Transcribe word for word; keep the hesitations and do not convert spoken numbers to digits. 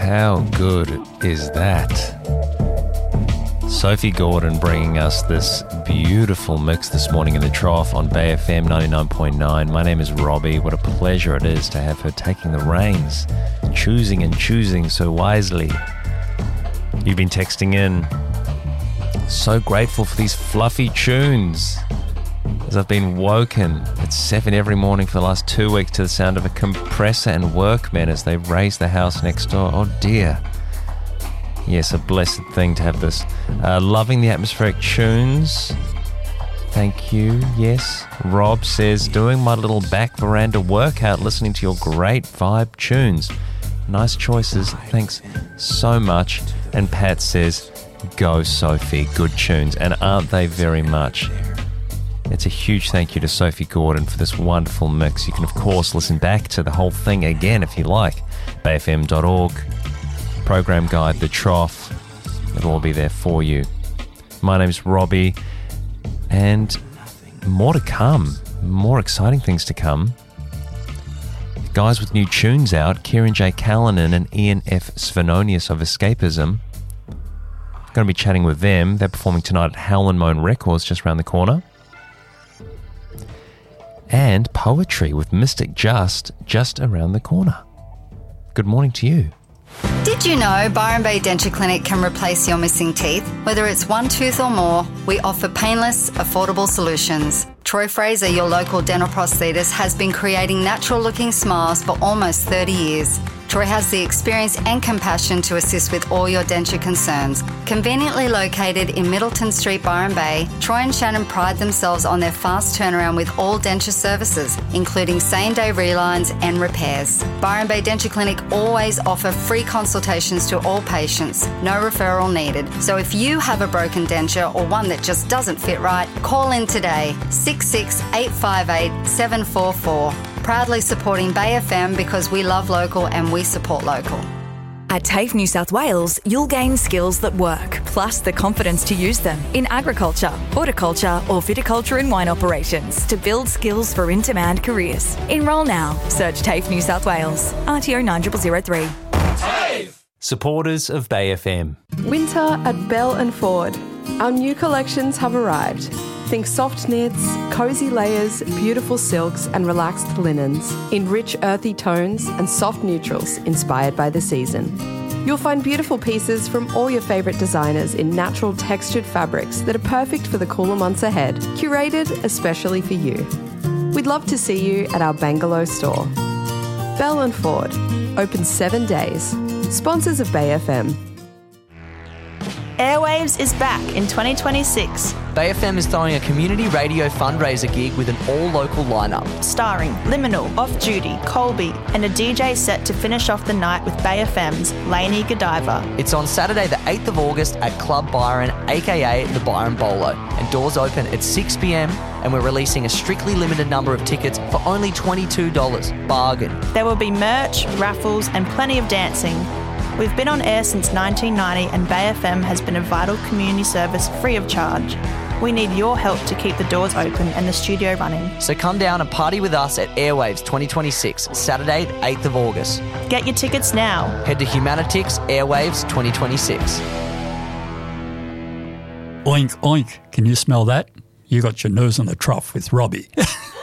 How good is that? Sophie Gordon bringing us this beautiful mix this morning in the trough on Bay F M ninety-nine point nine. My name is Robbie. What a pleasure it is to have her taking the reins, choosing and choosing so wisely. You've been texting in. So grateful for these fluffy tunes. As I've been woken at seven every morning for the last two weeks to the sound of a compressor and workmen as they raise the house next door. Oh dear. Yes, a blessed thing to have this. Uh, loving the atmospheric tunes. Thank you. Yes. Rob says, doing my little back veranda workout, listening to your great vibe tunes. Nice choices. Thanks so much. And Pat says, go Sophie. Good tunes. And aren't they very much? It's a huge thank you to Sophie Gordon for this wonderful mix. You can, of course, listen back to the whole thing again if you like. bay f m dot org. Program guide, The Trough. It'll all be there for you. My name's Robbie, and more to come. More exciting things to come. Guys with new tunes out, Kieran J. Callanan and Ian F. Svenonius of Escapism. Going to be chatting with them. They're performing tonight at Howl and Moan Records just around the corner. And poetry with Mystic Just, just around the corner. Good morning to you. Did you know Byron Bay Denture Clinic can replace your missing teeth? Whether it's one tooth or more, we offer painless, affordable solutions. Troy Fraser, your local dental prosthetist, has been creating natural-looking smiles for almost thirty years. Troy has the experience and compassion to assist with all your denture concerns. Conveniently located in Middleton Street, Byron Bay, Troy and Shannon pride themselves on their fast turnaround with all denture services, including same-day relines and repairs. Byron Bay Denture Clinic always offer free consultations to all patients, no referral needed. So if you have a broken denture or one that just doesn't fit right, call in today, six six eight five eight seven four four. Proudly supporting Bay F M because we love local and we support local. At TAFE New South Wales, you'll gain skills that work, plus the confidence to use them in agriculture, horticulture or viticulture and wine operations to build skills for in-demand careers. Enrol now. Search TAFE New South Wales. R T O nine zero zero zero three. TAFE! Supporters of Bay F M. Winter at Bell and Ford. Our new collections have arrived. Think soft knits, cosy layers, beautiful silks and relaxed linens in rich earthy tones and soft neutrals inspired by the season. You'll find beautiful pieces from all your favourite designers in natural textured fabrics that are perfect for the cooler months ahead, curated especially for you. We'd love to see you at our Bangalow store. Bell and Ford, open seven days. Sponsors of Bay F M. Airwaves is back in twenty twenty-six. Bay F M is throwing a community radio fundraiser gig with an all-local lineup. Starring Liminal, Off Duty, Colby, and a D J set to finish off the night with Bay F M's Lainey Godiva. It's on Saturday the eighth of August at Club Byron, aka the Byron Bolo. And doors open at six p m and we're releasing a strictly limited number of tickets for only twenty-two dollars. Bargain. There will be merch, raffles, and plenty of dancing. We've been on air since nineteen ninety and Bay F M has been a vital community service free of charge. We need your help to keep the doors open and the studio running. So come down and party with us at Airwaves twenty twenty-six, Saturday the eighth of August. Get your tickets now. Head to Humanitix Airwaves twenty twenty-six. Oink, oink. Can you smell that? You got your nose on the trough with Robbie.